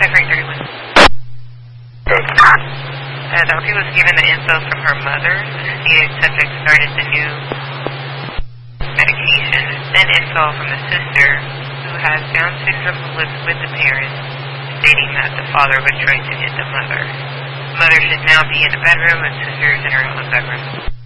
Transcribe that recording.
531. Elsie was given the info from her mother. The sedated subject started the new medication, then info from the sister who has Down syndrome who lives with the parents, stating that the father was trying to hit the mother. The mother should now be in the bedroom and sister is in her own bedroom.